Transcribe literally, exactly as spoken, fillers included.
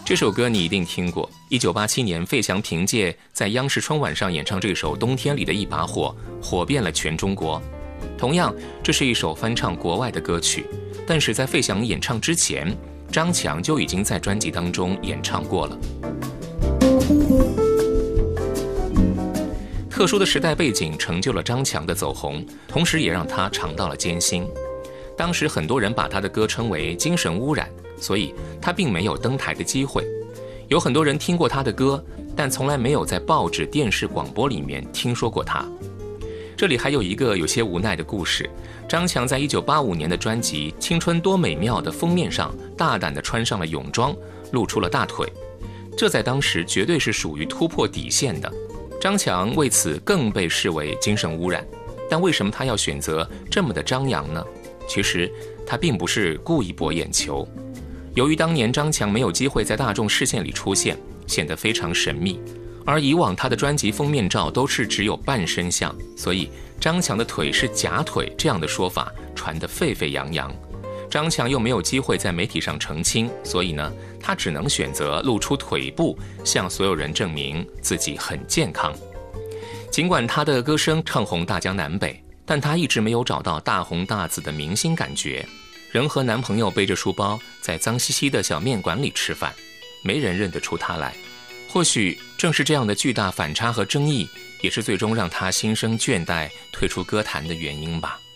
这首歌你一定听过，一九八七年费翔凭借在央视春晚上演唱这首《冬天里的一把火》，火遍了全中国。同样，这是一首翻唱国外的歌曲，但是在费翔演唱之前，张强就已经在专辑当中演唱过了。特殊的时代背景成就了张强的走红，同时也让他尝到了艰辛。当时很多人把他的歌称为精神污染，所以他并没有登台的机会。有很多人听过他的歌，但从来没有在报纸、电视、广播里面听说过他。这里还有一个有些无奈的故事，张强在一九八五年的专辑《青春多美妙》的封面上大胆地穿上了泳装，露出了大腿，这在当时绝对是属于突破底线的。张强为此更被视为精神污染，但为什么他要选择这么的张扬呢？其实他并不是故意博眼球，由于当年张强没有机会在大众视线里出现，显得非常神秘，而以往他的专辑封面照都是只有半身像，所以张强的腿是假腿这样的说法传得沸沸扬扬。张强又没有机会在媒体上澄清，所以呢，他只能选择露出腿部，向所有人证明自己很健康。尽管他的歌声唱红大江南北，但她一直没有找到大红大紫的明星感觉，仍和男朋友背着书包在脏兮兮的小面馆里吃饭，没人认得出她来。或许正是这样的巨大反差和争议，也是最终让她心生倦怠退出歌坛的原因吧。